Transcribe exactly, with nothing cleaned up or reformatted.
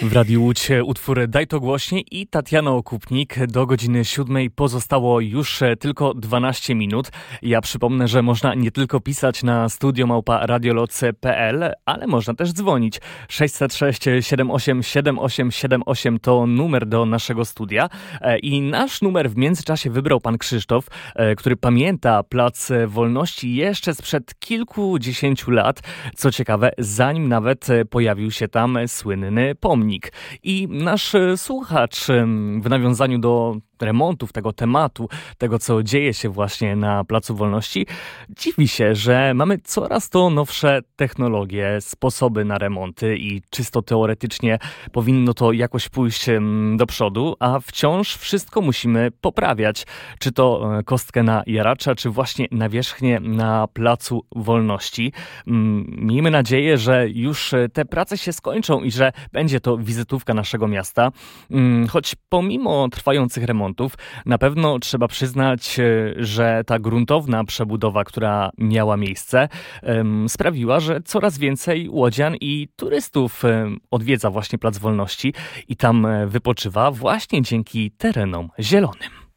W Radiu Łódź utwór Daj to głośniej i Tatiana Okupnik. Do godziny siódmej pozostało już tylko dwanaście minut. Ja przypomnę, że można nie tylko pisać na studio małpa radioloc kropka p l, ale można też dzwonić. sześćset sześć siedem osiem siedem osiem siedem osiem to numer do naszego studia. I nasz numer w międzyczasie wybrał pan Krzysztof, który pamięta Plac Wolności jeszcze sprzed kilkudziesięciu lat. Co ciekawe, zanim nawet pojawił się tam słynny pomnik. I nasz słuchacz w nawiązaniu do remontów, tego tematu, tego co dzieje się właśnie na Placu Wolności, dziwi się, że mamy coraz to nowsze technologie, sposoby na remonty i czysto teoretycznie powinno to jakoś pójść do przodu, a wciąż wszystko musimy poprawiać. Czy to kostkę na jaracza, czy właśnie nawierzchnię na Placu Wolności. Miejmy nadzieję, że już te prace się skończą i że będzie to wizytówka naszego miasta. Choć pomimo trwających remontów, na pewno trzeba przyznać, że ta gruntowna przebudowa, która miała miejsce, sprawiła, że coraz więcej łodzian i turystów odwiedza właśnie Plac Wolności i tam wypoczywa właśnie dzięki terenom zielonym.